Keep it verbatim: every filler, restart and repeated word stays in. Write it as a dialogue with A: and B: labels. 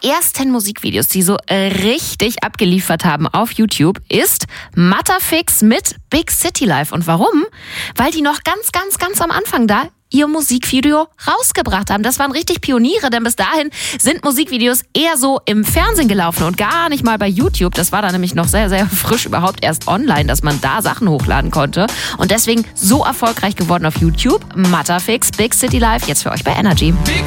A: ersten Musikvideos, die so richtig abgeliefert haben auf YouTube, ist Matterfix mit Big City Life. Und warum? Weil die noch ganz, ganz, ganz am Anfang da ihr Musikvideo rausgebracht haben. Das waren richtig Pioniere, denn bis dahin sind Musikvideos eher so im Fernsehen gelaufen und gar nicht mal bei YouTube. Das war da nämlich noch sehr, sehr frisch überhaupt erst online, dass man da Sachen hochladen konnte. Und deswegen so erfolgreich geworden auf YouTube. Matterfix, Big City Life, jetzt für euch bei Energy.
B: Big